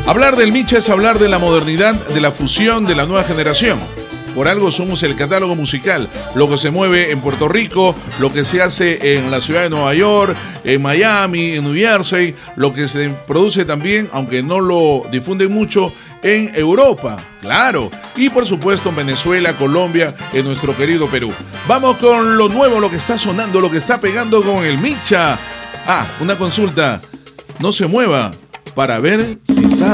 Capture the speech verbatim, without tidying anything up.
Hablar del Micha es hablar de la modernidad, de la fusión, de la nueva generación. Por algo somos el catálogo musical, lo que se mueve en Puerto Rico, lo que se hace en la ciudad de Nueva York, en Miami, en New Jersey, lo que se produce también, aunque no lo difunden mucho, en Europa, claro, y por supuesto en Venezuela, Colombia, en nuestro querido Perú. Vamos con lo nuevo, lo que está sonando, lo que está pegando con el Micha. Ah, una consulta, no se mueva para ver si sabe.